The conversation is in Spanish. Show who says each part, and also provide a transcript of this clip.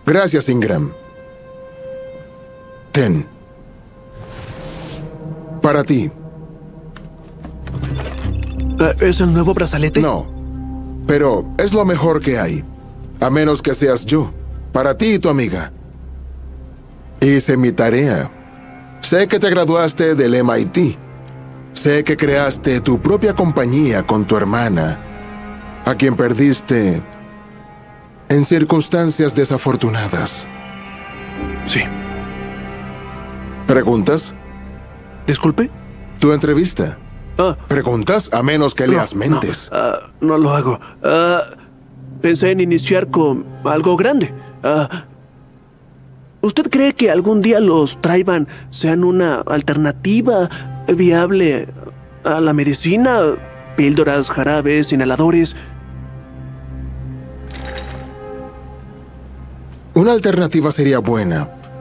Speaker 1: Gracias, Ingram. Ten. Para ti.
Speaker 2: ¿Es el nuevo brazalete?
Speaker 1: No. Pero es lo mejor que hay. A menos que seas yo. Para ti y tu amiga. Hice mi tarea. Sé que te graduaste del MIT. Sé que creaste tu propia compañía con tu hermana, a quien perdiste en circunstancias desafortunadas.
Speaker 2: Sí.
Speaker 1: ¿Preguntas?
Speaker 2: ¿Disculpe?
Speaker 1: Tu entrevista. ¿Preguntas? A menos que leas mentes.
Speaker 2: No lo hago. Pensé en iniciar con algo grande. ¿Usted cree que algún día los Trayvan sean una alternativa viable a la medicina? Píldoras, jarabes, inhaladores.
Speaker 1: Una alternativa sería buena,